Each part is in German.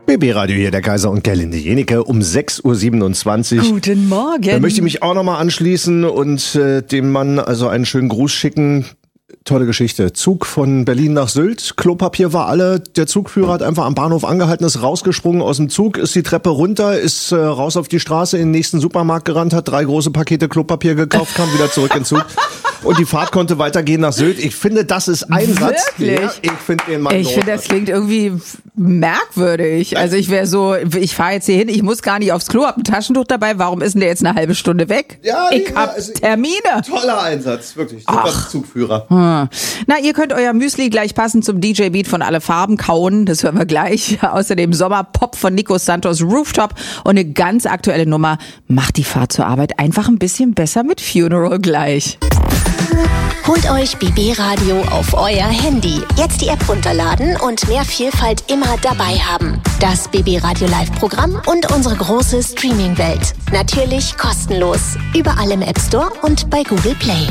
BB Radio hier, der Kaiser und Gerlinde Jenike um 6.27 Uhr. Guten Morgen. Da möchte ich mich auch nochmal anschließen und dem Mann also einen schönen Gruß schicken. Tolle Geschichte. Zug von Berlin nach Sylt. Klopapier war alle. Der Zugführer hat einfach am Bahnhof angehalten, ist rausgesprungen aus dem Zug, ist die Treppe runter, ist raus auf die Straße in den nächsten Supermarkt gerannt, hat 3 große Pakete Klopapier gekauft, kam wieder zurück in den Zug. Und die Fahrt konnte weitergehen nach Sylt. Ich finde, das ist Einsatz. Wirklich? Ja, ich finde den Mann Ich finde, das klingt irgendwie merkwürdig. Also ich wäre so, ich fahre jetzt hier hin, ich muss gar nicht aufs Klo, hab ein Taschentuch dabei. Warum ist denn der jetzt eine halbe Stunde weg? Ja, ich hab Termine. Toller Einsatz, wirklich. Super Zugführer. Na, ihr könnt euer Müsli gleich passend zum DJ-Beat von Alle Farben kauen. Das hören wir gleich. Außerdem Sommerpop von Nico Santos Rooftop und eine ganz aktuelle Nummer. Macht die Fahrt zur Arbeit einfach ein bisschen besser mit Funeral gleich. Holt euch BB Radio auf euer Handy. Jetzt die App runterladen und mehr Vielfalt immer dabei haben. Das BB Radio Live-Programm und unsere große Streaming-Welt. Natürlich kostenlos. Überall im App Store und bei Google Play.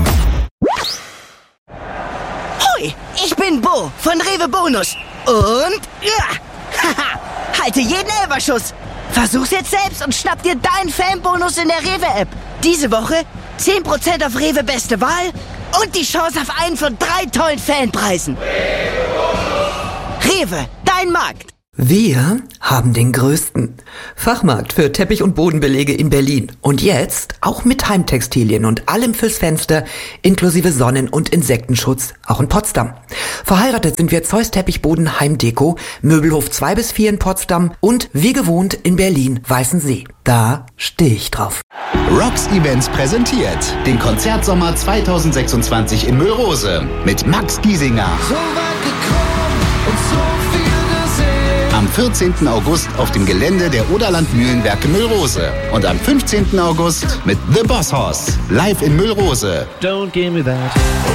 Hoi, ich bin Bo von Rewe Bonus. Und haha, halte jeden Elferschuss. Versuch's jetzt selbst und schnapp dir deinen Fanbonus in der Rewe-App. Diese Woche 10% auf Rewe Beste Wahl und die Chance auf einen von 3 tollen Fanpreisen. Rewe, dein Markt. Wir haben den größten Fachmarkt für Teppich- und Bodenbelege in Berlin. Und jetzt auch mit Heimtextilien und allem fürs Fenster, inklusive Sonnen- und Insektenschutz, auch in Potsdam. Verheiratet sind wir Zeus Teppichboden Heimdeko, Möbelhof 2 bis 4 in Potsdam und wie gewohnt in Berlin Weißensee. Da stehe ich drauf. Rocks Events präsentiert den Konzertsommer 2026 in Müllrose mit Max Giesinger. So weit gekommen und so viel gesehen. Am 14. August auf dem Gelände der Oderland Mühlenwerke Müllrose. Und am 15. August mit The Boss Hoss live in Müllrose. Don't give me that.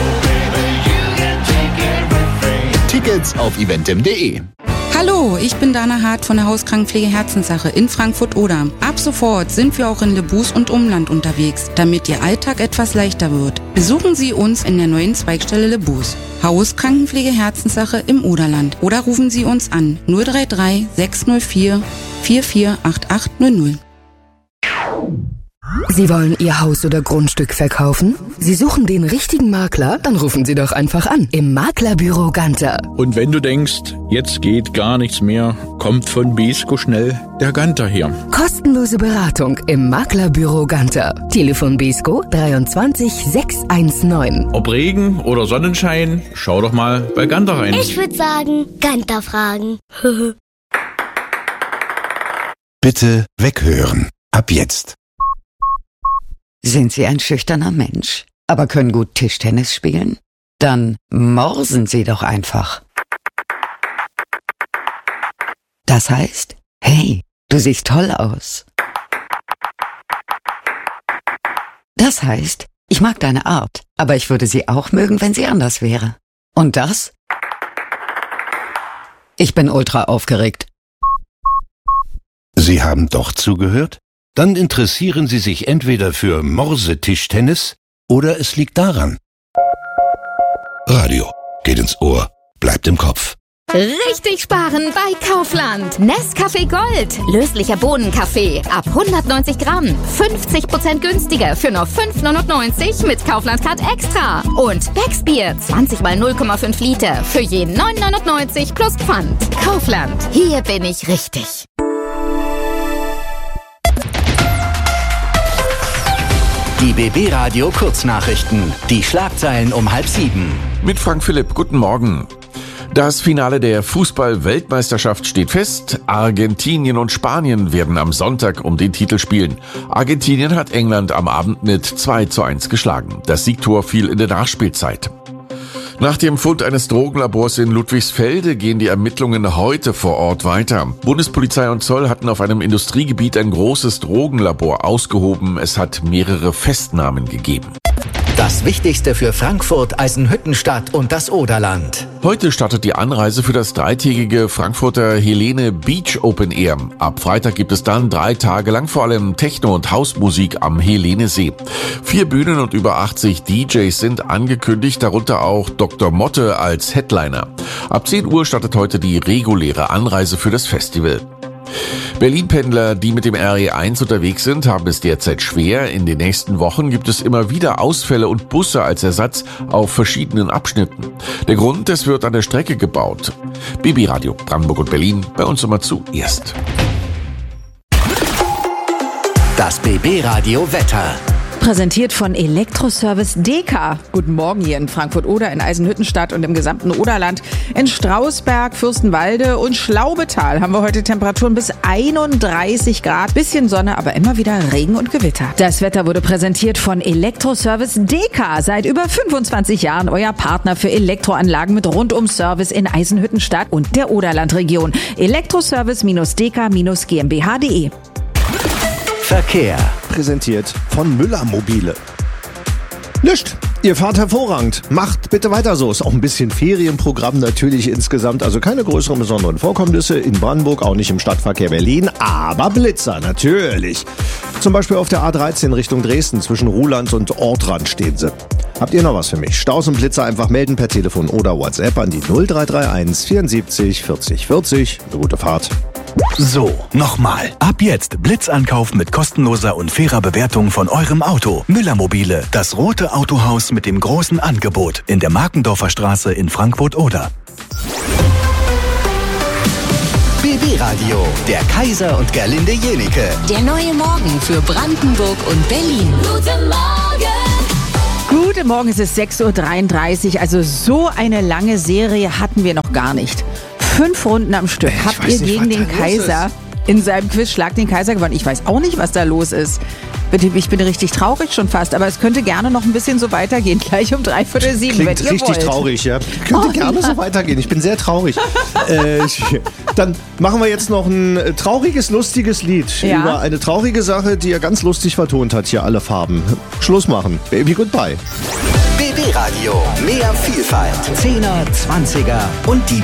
Tickets auf eventim.de. Hallo, ich bin Dana Hart von der Hauskrankenpflege Herzenssache in Frankfurt-Oder. Ab sofort sind wir auch in Lebus und Umland unterwegs, damit Ihr Alltag etwas leichter wird. Besuchen Sie uns in der neuen Zweigstelle Lebus. Hauskrankenpflege Herzenssache im Oderland. Oder rufen Sie uns an 033 604 448800. Sie wollen Ihr Haus oder Grundstück verkaufen? Sie suchen den richtigen Makler? Dann rufen Sie doch einfach an im Maklerbüro Ganter. Und wenn du denkst, jetzt geht gar nichts mehr, kommt von Besko schnell der Ganter her. Kostenlose Beratung im Maklerbüro Ganter. Telefon Besko 23 619. Ob Regen oder Sonnenschein, schau doch mal bei Ganter rein. Ich würde sagen, Ganter fragen. Bitte weghören. Ab jetzt. Sind Sie ein schüchterner Mensch, aber können gut Tischtennis spielen? Dann morsen Sie doch einfach. Das heißt, hey, du siehst toll aus. Das heißt, ich mag deine Art, aber ich würde sie auch mögen, wenn sie anders wäre. Und das? Ich bin ultra aufgeregt. Sie haben doch zugehört? Dann interessieren Sie sich entweder für Morsetischtennis oder es liegt daran. Radio geht ins Ohr, bleibt im Kopf. Richtig sparen bei Kaufland. Nescafé Gold. Löslicher Bohnenkaffee. Ab 190 Gramm. 50% günstiger für nur 5,99 mit Kaufland Card Extra. Und Becksbier. 20 mal 0,5 Liter. Für jeden 9,99 plus Pfand. Kaufland. Hier bin ich richtig. Die BB Radio Kurznachrichten. Die Schlagzeilen um 6:30. Mit Frank Philipp, guten Morgen. Das Finale der Fußball-Weltmeisterschaft steht fest. Argentinien und Spanien werden am Sonntag um den Titel spielen. Argentinien hat England am Abend mit 2:1 geschlagen. Das Siegtor fiel in der Nachspielzeit. Nach dem Fund eines Drogenlabors in Ludwigsfelde gehen die Ermittlungen heute vor Ort weiter. Bundespolizei und Zoll hatten auf einem Industriegebiet ein großes Drogenlabor ausgehoben. Es hat mehrere Festnahmen gegeben. Das Wichtigste für Frankfurt, Eisenhüttenstadt und das Oderland. Heute startet die Anreise für das dreitägige Frankfurter Helene Beach Open Air. Ab Freitag gibt es dann 3 Tage lang vor allem Techno- und Hausmusik am Helenesee. 4 Bühnen und über 80 DJs sind angekündigt, darunter auch Dr. Motte als Headliner. Ab 10 Uhr startet heute die reguläre Anreise für das Festival. Berlin-Pendler, die mit dem RE1 unterwegs sind, haben es derzeit schwer. In den nächsten Wochen gibt es immer wieder Ausfälle und Busse als Ersatz auf verschiedenen Abschnitten. Der Grund, es wird an der Strecke gebaut. BB Radio Brandenburg und Berlin, bei uns immer zuerst. Das BB Radio Wetter. Präsentiert von Elektroservice Deka. Guten Morgen hier in Frankfurt-Oder, in Eisenhüttenstadt und im gesamten Oderland. In Strausberg, Fürstenwalde und Schlaubetal haben wir heute Temperaturen bis 31 Grad. Bisschen Sonne, aber immer wieder Regen und Gewitter. Das Wetter wurde präsentiert von Elektroservice Deka. Seit über 25 Jahren euer Partner für Elektroanlagen mit Rundum-Service in Eisenhüttenstadt und der Oderlandregion. Elektroservice-deka-gmbh.de. Verkehr. Präsentiert von Müller Mobile. Nicht. Ihr fahrt hervorragend. Macht bitte weiter so. Ist auch ein bisschen Ferienprogramm natürlich insgesamt. Also keine größeren besonderen Vorkommnisse in Brandenburg, auch nicht im Stadtverkehr Berlin. Aber Blitzer, natürlich. Zum Beispiel auf der A13 Richtung Dresden zwischen Ruhland und Ortrand stehen sie. Habt ihr noch was für mich? Staus und Blitzer einfach melden per Telefon oder WhatsApp an die 0331 74 40 40. Eine gute Fahrt. So, nochmal. Ab jetzt Blitzankauf mit kostenloser und fairer Bewertung von eurem Auto. Müller Mobile, das rote Autohaus mit dem großen Angebot in der Markendorfer Straße in Frankfurt-Oder. BB Radio, der Kaiser und Gerlinde Jenike. Der neue Morgen für Brandenburg und Berlin. Guten Morgen! Guten Morgen, es ist 6.33 Uhr. Also so eine lange Serie hatten wir noch gar nicht. 5 Runden am Stück. Habt ihr gegen den Kaiser in seinem Quiz Schlag den Kaiser gewonnen? Ich weiß auch nicht, was da los ist. Ich bin richtig traurig schon fast, aber es könnte gerne noch ein bisschen so weitergehen. Gleich um 6:45, wenn ihr Klingt richtig wollt. traurig, ja. Könnte gerne so weitergehen. Ich bin sehr traurig. Dann machen wir jetzt noch ein trauriges, lustiges Lied über eine traurige Sache, die er ganz lustig vertont hat. Hier alle Farben. Schluss machen. Baby, goodbye. BB Radio, mehr Vielfalt. 10er, 20er und die